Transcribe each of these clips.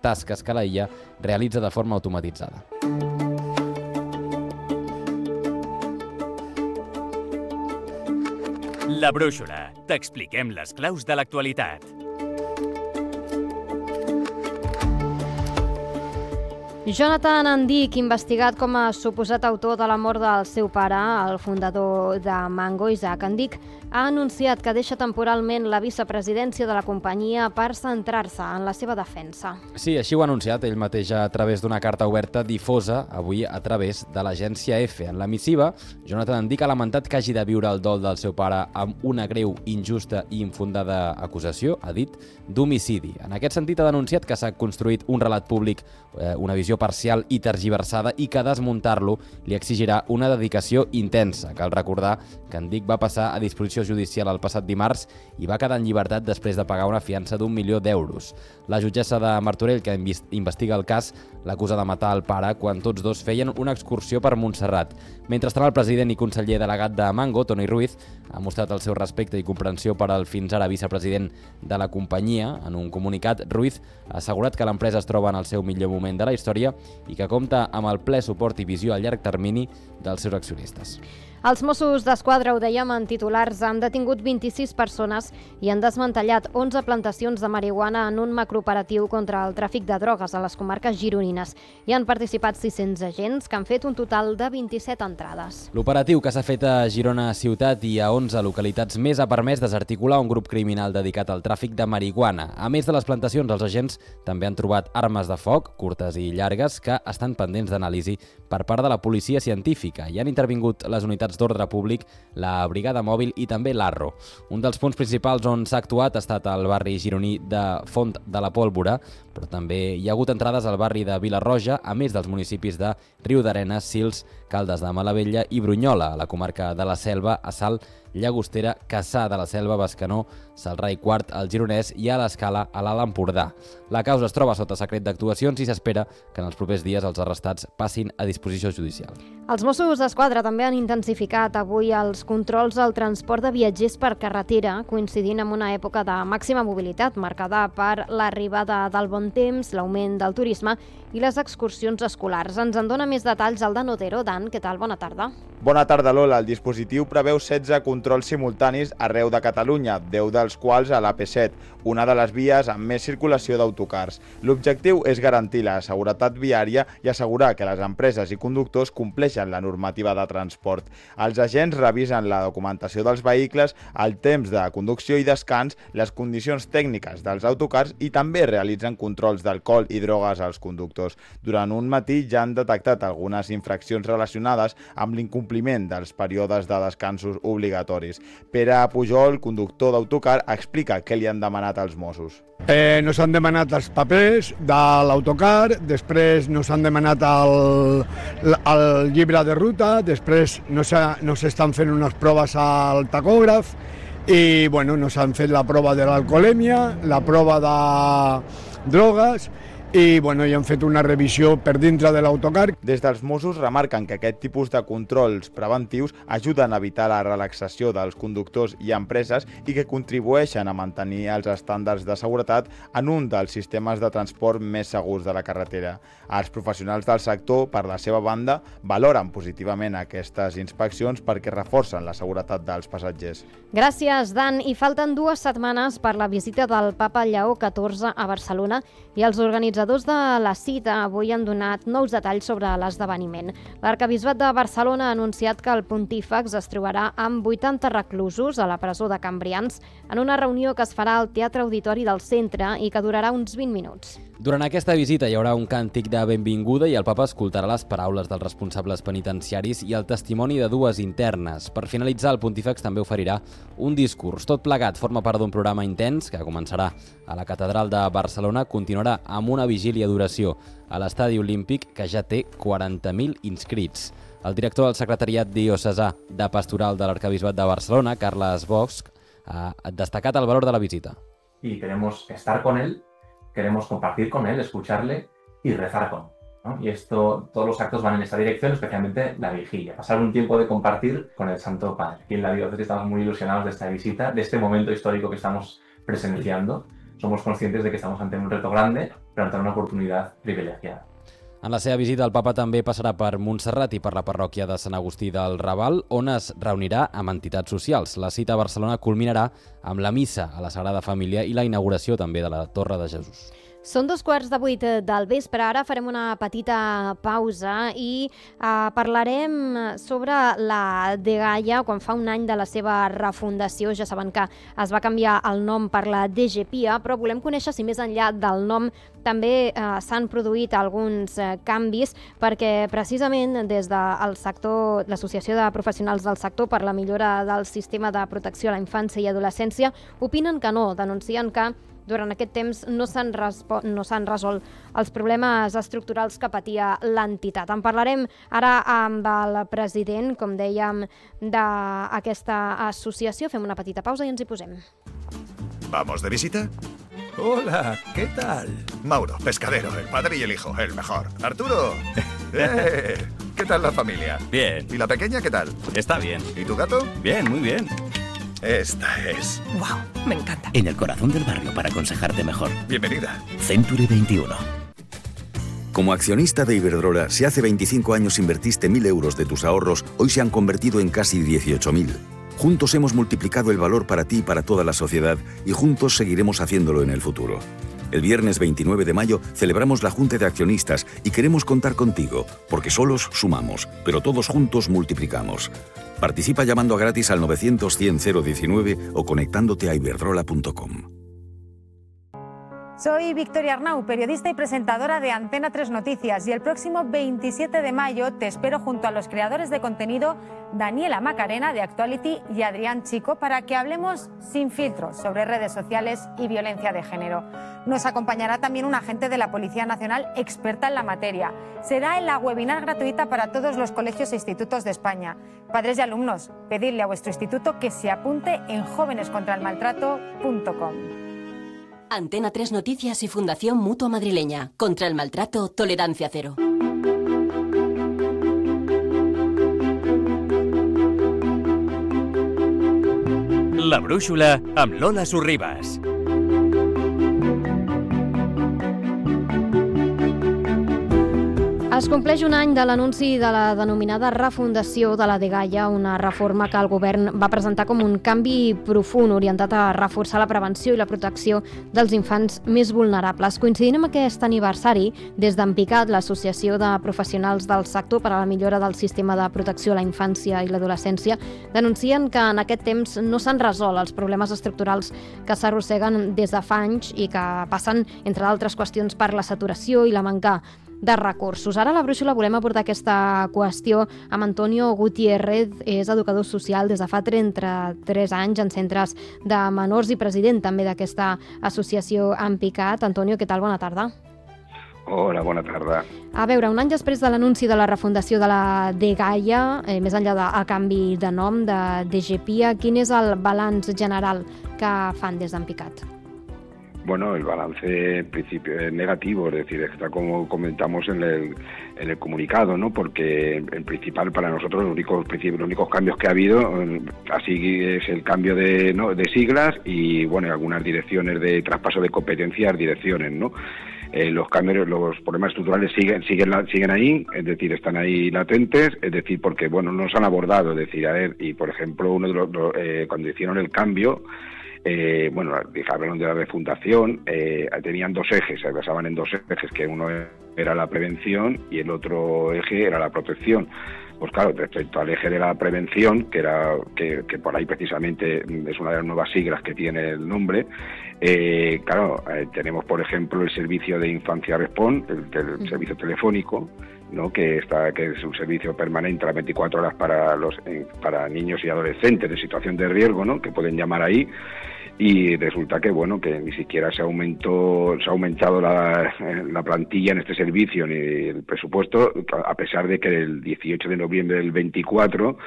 tasques que la IA realitza de forma automatitzada. La Brúixola. T'expliquem les claus de l'actualitat. Jonathan Andic, investigat com a suposat autor de la mort del seu pare, el fundador de Mango, Isaac Andic, ha anunciat que deixa temporalment la vicepresidència de la companyia per centrar-se en la seva defensa. Sí, així ho ha anunciat ell mateix a través d'una carta oberta difosa avui a través de l'agència EFE. En la missiva, Jonathan Andic ha lamentat que hagi de viure el dol del seu pare amb una greu, injusta i infundada acusació, ha dit, d'homicidi. En aquest sentit, ha denunciat que s'ha construït un relat públic, una visió parcial i tergiversada i que desmuntar-lo li exigirà una dedicació intensa. Cal recordar que Andic va passar a disposició judicial el passat dimarts i va quedar en llibertat després de pagar una fiança d'1 milió d'euros. La jutgessa de Martorell, que investiga el cas, l'acusa de matar el pare quan tots dos feien una excursió per Montserrat. Mentrestant, el president i conseller delegat de Mango, Toni Ruiz, ha mostrat el seu respecte i comprensió per al fins ara vicepresident de la companyia. En un comunicat, Ruiz ha assegurat que l'empresa es troba en el seu millor moment de la història i que compta amb el ple suport i visió a llarg termini dels seus accionistes. Els Mossos d'Esquadra, ho dèiem en titulars, han detingut 26 persones i han desmantellat 11 plantacions de marihuana en un macrooperatiu contra el tràfic de drogues a les comarques gironines. Hi han participat 600 agents que han fet un total de 27 entrades. L'operatiu que s'ha fet a Girona ciutat i a 11 localitats més ha permès desarticular un grup criminal dedicat al tràfic de marihuana. A més de les plantacions, els agents també han trobat armes de foc, curtes i llargues, que estan pendents d'anàlisi per part de la policia científica. Hi han intervingut les unitats d'ordre públic, la brigada mòbil i també l'Arro. Un dels punts principals on s'ha actuat ha estat al barri gironí de Font de la Pólvora, però també hi ha hagut entrades al barri de Vilarroja, a més dels municipis de Riudarenes, Sils, Caldes de Malavella i Brunyola, a la comarca de la Selva, a Salt, Llagostera, Cassà de la Selva, Bescanó, Salrà i Quart, al Gironès i a l'Escala, a l'Alt Empordà. La causa es troba sota secret d'actuacions i s'espera que en els propers dies els arrestats passin a disposició judicial. Els Mossos d'Esquadra també han intensificat avui els controls al transport de viatgers per carretera, coincidint amb una època de màxima mobilitat marcada per l'arribada del bon temps, l'augment del turisme i les excursions escolars. Ens en dona més detalls el Dan Otero. Dan, què tal? Bona tarda. Bona tarda, Lola. El dispositiu preveu 16 controls simultanis arreu de Catalunya, 10 dels quals a l'AP7, una de les vies amb més circulació d'autocars. L'objectiu és garantir la seguretat viària i assegurar que les empreses i conductors compleixen la normativa de transport. Els agents revisen la documentació dels vehicles, el temps de conducció i descans, les condicions tècniques dels autocars i també realitzen controls d'alcohol i drogues als conductors. Durant un matí ja han detectat algunes infraccions relacionades amb l'incompliment dels períodes de descansos obligatoris. Pere Pujol, conductor d'autocar, explica què li han demanat als Mossos. Nos han demanat els papers de l'autocar, després nos han demanat el llibre de ruta, després nos estan fent unes proves al tacògraf i nos han fet la prova de l'alcoholèmia, la prova de drogues i hi han fet una revisió per dintre de l'autocar. Des dels Mossos remarquen que aquest tipus de controls preventius ajuden a evitar la relaxació dels conductors i empreses i que contribueixen a mantenir els estàndards de seguretat en un dels sistemes de transport més segurs de la carretera. Els professionals del sector, per la seva banda, valoren positivament aquestes inspeccions perquè reforcen la seguretat dels passatgers. Gràcies, Dan. I falten 2 setmanes per la visita del papa Lleó XIV a Barcelona i els organitzadors de la cita avui han donat nous detalls sobre l'esdeveniment. L'Arquebisbat de Barcelona ha anunciat que el pontífex es trobarà amb 80 reclusos a la presó de Cambrians en una reunió que es farà al Teatre Auditori del centre i que durarà uns 20 minuts. Durant aquesta visita hi haurà un càntic de benvinguda i el papa escoltarà les paraules dels responsables penitenciaris i el testimoni de 2 internes. Per finalitzar, el pontífex també oferirà un discurs. Tot plegat forma part d'un programa intens que començarà a la Catedral de Barcelona, continuarà amb una vigília d'oració a l'Estadi Olímpic que ja té 40.000 inscrits. El director del Secretariat Diocesà de Pastoral de l'Arquebisbat de Barcelona, Carles Bosch, ha destacat el valor de la visita. Y queremos estar con él, queremos compartir con él, escucharle y rezar con él, ¿no? Y todos los actos van en esta dirección, especialmente la vigilia. Pasar un tiempo de compartir con el Santo Padre. Aquí en la diócesis estamos muy ilusionados de esta visita, de este momento histórico que estamos presenciando, somos conscientes de que estamos ante un reto grande, pero ante una oportunidad privilegiada. En la seva visita, el papa també passarà per Montserrat i per la parròquia de Sant Agustí del Raval, on es reunirà amb entitats socials. La cita a Barcelona culminarà amb la missa a la Sagrada Família i la inauguració també de la Torre de Jesús. Són 7:15 del vespre. Ara farem una petita pausa i parlarem sobre la Dgaia quan fa un any de la seva refundació. Ja saben que es va canviar el nom per la DGPIA, però volem conèixer si més enllà del nom també s'han produït alguns canvis, perquè precisament des del sector, l'Associació de Professionals del Sector per la Millora del Sistema de Protecció a la Infància i Adolescència opinen que no, denuncien que durant aquest temps no s'han resolt els problemes estructurals que patia l'entitat. En parlarem ara amb el president, com dèiem, d'aquesta associació. Fem una petita pausa i ens hi posem. ¿Vamos de visita? Hola, ¿qué tal? Mauro, pescadero, el padre y el hijo, el mejor. Arturo, ¿qué tal la familia? Bien. ¿Y la pequeña qué tal? Está bien. ¿Y tu gato? Bien, muy bien. Esta es. ¡Wow! Me encanta. En el corazón del barrio para aconsejarte mejor. Bienvenida. Century 21. Como accionista de Iberdrola, si hace 25 años invertiste 1.000 euros de tus ahorros, hoy se han convertido en casi 18.000. Juntos hemos multiplicado el valor para ti y para toda la sociedad y juntos seguiremos haciéndolo en el futuro. El viernes 29 de mayo celebramos la Junta de Accionistas y queremos contar contigo, porque solos sumamos, pero todos juntos multiplicamos. Participa llamando gratis al 900-100-019 o conectándote a iberdrola.com. Soy Victoria Arnau, periodista y presentadora de Antena 3 Noticias, y el próximo 27 de mayo te espero junto a los creadores de contenido Daniela Macarena de Actuality y Adrián Chico para que hablemos sin filtros sobre redes sociales y violencia de género. Nos acompañará también un agente de la Policía Nacional experta en la materia. Será en la webinar gratuita para todos los colegios e institutos de España. Padres y alumnos, pedidle a vuestro instituto que se apunte en jovenescontraelmaltrato.com. Antena 3 Noticias y Fundación Mutua Madrileña. Contra el maltrato, tolerancia cero. La brúixola amb Lola Sorribas. Es compleix un any de l'anunci de la denominada refundació de la Dgaia, una reforma que el govern va presentar com un canvi profund orientat a reforçar la prevenció i la protecció dels infants més vulnerables. Coincidint amb aquest aniversari, des d'Empicat, l'Associació de Professionals del Sector per a la Millora del Sistema de Protecció a la Infància i l'Adolescència, denuncien que en aquest temps no s'han resolt els problemes estructurals que s'arrosseguen des de fa anys i que passen, entre d'altres qüestions, per la saturació i la manca de recursos. Ara a la brúixola volem abordar aquesta qüestió amb Antonio Gutiérrez, és educador social des de fa 33 anys en centres de menors i president també d'aquesta associació Empicat. Antonio, què tal? Bona tarda. Hola, bona tarda. A veure, un any després de l'anunci de la refundació de la Dgaia, més enllà del canvi de nom de DGPIA, quin és el balanç general que fan des d'Empicat? Bueno, el balance en principio es negativo, es decir, está como comentamos en el comunicado, ¿no? Porque en principal para nosotros los únicos cambios que ha habido, así es el cambio de siglas y bueno, algunas direcciones de traspaso de competencias, direcciones, ¿no? Los cambios, los problemas estructurales siguen ahí, es decir, están ahí latentes, es decir, porque bueno, no se han abordado, es decir, a ver, y por ejemplo, uno de los cuando hicieron el cambio, bueno, hablaron de la refundación, tenían dos ejes, se basaban en dos ejes, que uno era la prevención y el otro eje era la protección. Pues claro, respecto al eje de la prevención, que por ahí precisamente es una de las nuevas siglas que tiene el nombre, claro, tenemos por ejemplo el servicio de Infancia Respon, el servicio telefónico, ¿no? que es un servicio permanente a las 24 horas para niños y adolescentes de situación de riesgo, ¿no? que pueden llamar ahí. Y resulta que bueno, que ni siquiera se ha aumentado la plantilla en este servicio ni el presupuesto, a pesar de que el 18 de noviembre del 24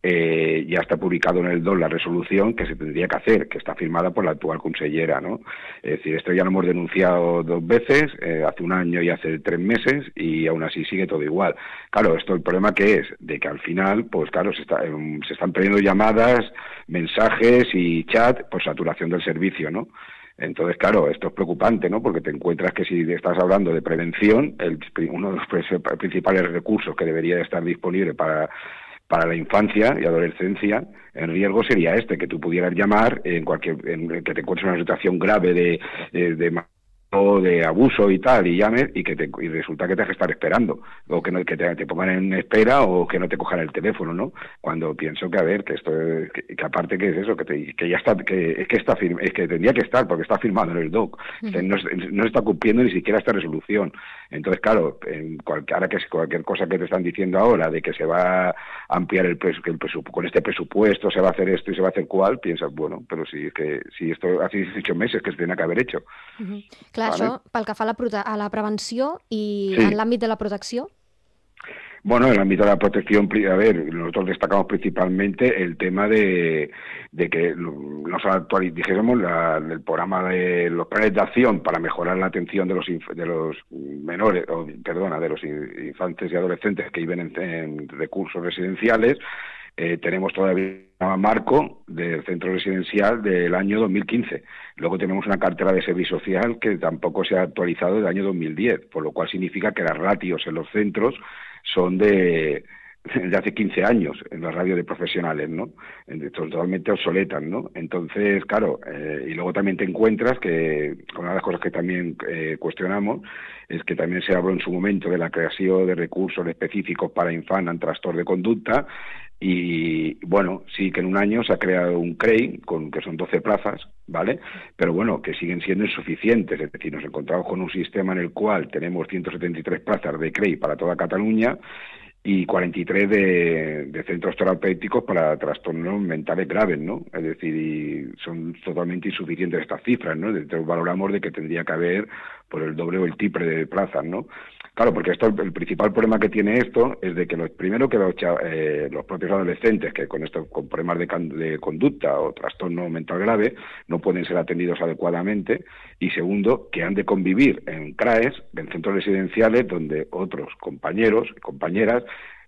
ya está publicado en el DOL la resolución que se tendría que hacer, que está firmada por la actual consellera, ¿no? Es decir, esto ya lo hemos denunciado 2 veces, hace un año y hace 3 meses, y aún así sigue todo igual. Claro, esto el problema que es, de que al final, pues claro, se están perdiendo llamadas, mensajes y chat por saturación del servicio, ¿no? Entonces, claro, esto es preocupante, ¿no? Porque te encuentras que si estás hablando de prevención, uno de los principales recursos que debería estar disponible para la infancia y adolescencia en riesgo sería que tú pudieras llamar que te encuentres en una situación grave o de abuso y tal, y llames y resulta que te has que estar esperando, o que te pongan en espera o que no te cojan el teléfono, ¿no? Cuando pienso que, a ver, que esto que aparte que es eso, que ya está, que tendría que estar, porque está firmado en el DOC, no está cumpliendo ni siquiera esta resolución. Entonces, claro, cualquier cosa que te están diciendo ahora de que se va a ampliar con este presupuesto se va a hacer esto y se va a hacer cual, piensas, bueno, pero si esto hace 18 meses que se tenía que haber hecho. Clar, vale. Això pel que fa a la prevenció i sí. en l'àmbit de la protecció? Bueno, en el ámbito de la protección, a ver, nosotros destacamos principalmente el tema de que nos dijésemos el programa de los planes de acción para mejorar la atención de los menores, de los infantes y adolescentes que viven en recursos residenciales. Tenemos todavía un marco del centro residencial del año 2015. Luego tenemos una cartera de servicio social que tampoco se ha actualizado del año 2010, por lo cual significa que las ratios en los centros son de hace 15 años, en las radios de profesionales, ¿no? Totalmente obsoletas, ¿no? Entonces, claro, y luego también te encuentras que una de las cosas que también cuestionamos es que también se habló en su momento de la creación de recursos específicos para infantes en trastorno de conducta. Y bueno, sí que en un año se ha creado un CREI, que son 12 plazas, ¿vale? Pero bueno, que siguen siendo insuficientes, es decir, nos encontramos con un sistema en el cual tenemos 173 plazas de CREI para toda Cataluña y 43 de centros terapéuticos para trastornos mentales graves, ¿no? Es decir, y son totalmente insuficientes estas cifras, ¿no? Entonces valoramos de que tendría que haber por el doble o el triple de plazas, ¿no? Claro, porque el principal problema que tiene esto es de que los propios adolescentes que con problemas de conducta o trastorno mental grave no pueden ser atendidos adecuadamente, y segundo, que han de convivir en CRAES, en centros residenciales, donde otros compañeros y compañeras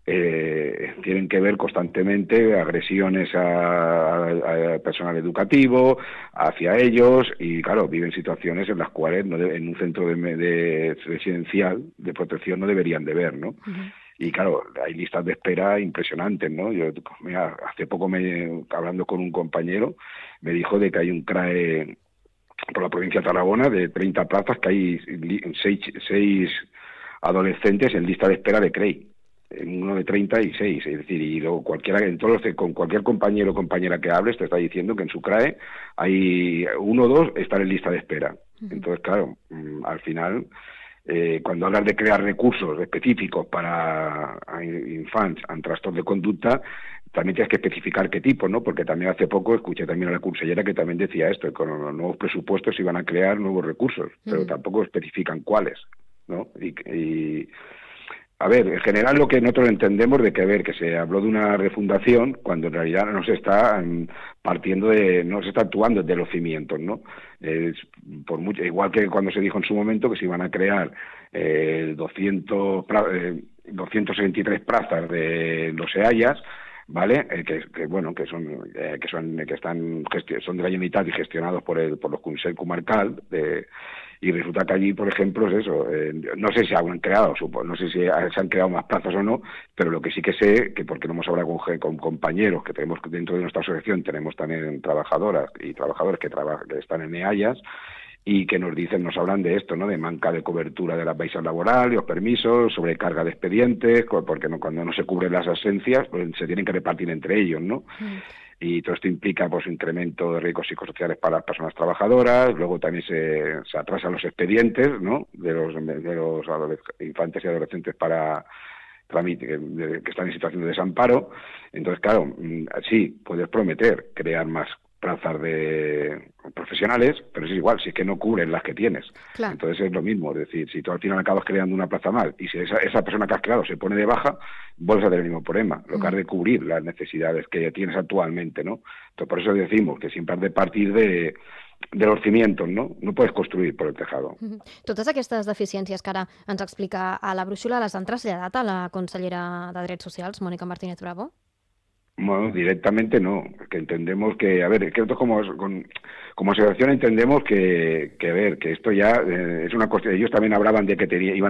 tienen que ver constantemente agresiones a personal educativo, hacia ellos, y claro, viven situaciones en las cuales en un centro de residencial de protección no deberían de ver, ¿no? Y claro, hay listas de espera impresionantes, ¿no? Yo, mira, hace poco hablando con un compañero, me dijo de que hay un CRAE por la provincia de Tarragona de 30 plazas, que hay 6 adolescentes en lista de espera de CREI. Uno de 36, es decir, y luego con cualquier compañero o compañera que hables te está diciendo que en su CRAE hay 1 o 2 están en lista de espera. Entonces, claro, al final, cuando hablas de crear recursos específicos para infantes en trastorno de conducta, también tienes que especificar qué tipo, ¿no? Porque también hace poco escuché también a la consellera que también decía esto, que con los nuevos presupuestos iban a crear nuevos recursos, pero tampoco especifican cuáles, ¿no? A ver, en general lo que nosotros entendemos de que se habló de una refundación cuando en realidad no se está no se está actuando desde los cimientos, ¿no? Igual que cuando se dijo en su momento que se iban a crear 263 plazas de los EAIAs, ¿vale? Son de la Generalitat y gestionados por los Consell Comarcal y resulta que allí, por ejemplo, es eso, no sé si han creado, no sé si se han creado más plazas o no, pero lo que sí que sé, que porque no hemos hablado con compañeros que tenemos dentro de nuestra asociación, tenemos también trabajadoras y trabajadores que están en EAIAs, y que nos hablan de esto, ¿no? De manca de cobertura de las bases laborales, los permisos, sobrecarga de expedientes, porque cuando no se cubren las ausencias, pues se tienen que repartir entre ellos, ¿no? Y todo esto implica pues incremento de riesgos psicosociales para las personas trabajadoras. Luego también se atrasan los expedientes, ¿no? de los infantes y adolescentes para trámite que están en situación de desamparo. Entonces, claro, sí, puedes prometer crear más plazas de profesionales, pero es igual, si es que no cubren las que tienes. Claro. Entonces es lo mismo, es decir, si tú al final acabas creando una plaza mal y si esa persona que has creado se pone de baja, vuelves a tener el mismo problema, lo que has de cubrir las necesidades que tienes actualmente, ¿no? Entonces por eso decimos que siempre has de partir de los cimientos, no? No puedes construir por el tejado. Totes aquestes deficiències que ara ens explica a la brúixola les han traslladat a la consellera de Drets Socials, Mònica Martínez Bravo? Bueno, directamente no, que entendemos que, a ver, es que nosotros como asociación entendemos que a ver, que esto ya es una cuestión, ellos también hablaban de que iban